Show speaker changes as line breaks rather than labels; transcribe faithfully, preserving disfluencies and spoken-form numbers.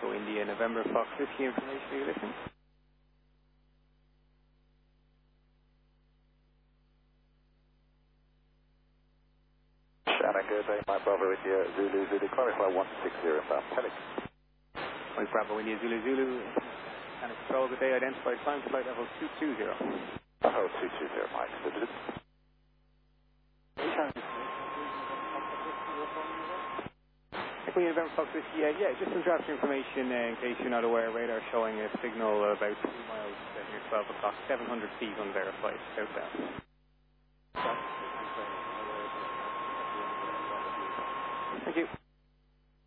Echo India November Fox Whiskey information. Are you listening?
Shannon, good day. Mike Bravo India Zulu Zulu. Clarify one six zero inbound. Pelic.
Mike Bravo India Zulu Zulu. And control the day identified climb flight level two two zero.
Oh, two two zero, Mike. Visited.
Echo November Fox Whiskey, uh, yeah, just some draft information uh, in case you're not aware. Radar showing a signal about two miles uh, near twelve o'clock, seven hundred feet unverified, southbound.